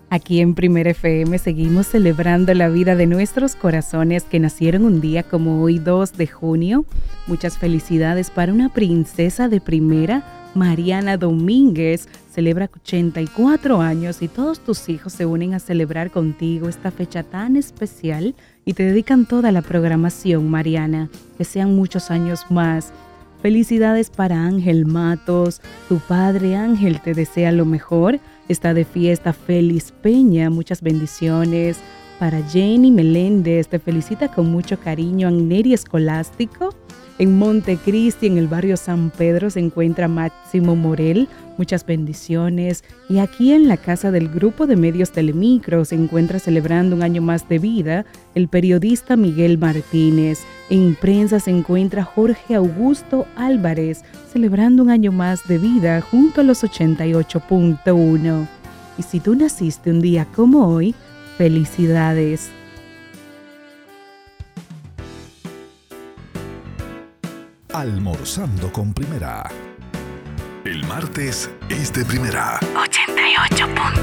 Aquí en Primera FM seguimos celebrando la vida de nuestros corazones que nacieron un día como hoy, 2 de junio. Muchas felicidades para una princesa de primera, Mariana Domínguez. Celebra 84 años y todos tus hijos se unen a celebrar contigo esta fecha tan especial y te dedican toda la programación, Mariana. Que sean muchos años más. Felicidades para Ángel Matos. Tu padre Ángel te desea lo mejor. Está de fiesta Félix Peña, muchas bendiciones. Para Jenny Meléndez, te felicita con mucho cariño Anneri Escolástico. En Montecristi, en el barrio San Pedro, se encuentra Máximo Morel, muchas bendiciones. Y aquí en la casa del grupo de medios Telemicro se encuentra celebrando un año más de vida el periodista Miguel Martínez. En prensa se encuentra Jorge Augusto Álvarez, celebrando un año más de vida junto a los 88.1. Y si tú naciste un día como hoy, felicidades. Almorzando con Primera. El martes es de Primera. 88.